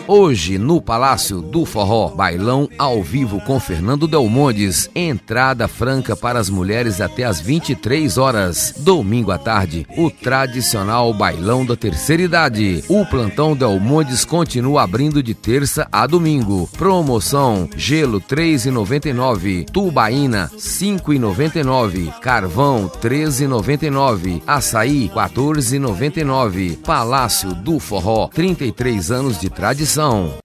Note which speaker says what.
Speaker 1: Hoje, no Palácio do Forró, bailão ao vivo com Fernando Delmondes. Entrada franca para as mulheres até às 23 horas. Domingo à tarde, o tradicional bailão da terceira idade. O Plantão Delmondes continua abrindo de terça a domingo. Promoção: gelo R$ 3,99, tubaína R$ 5,99, carvão R$ 13,99, açaí R$ 14,99. Palácio do Forró, 33 anos de tradição.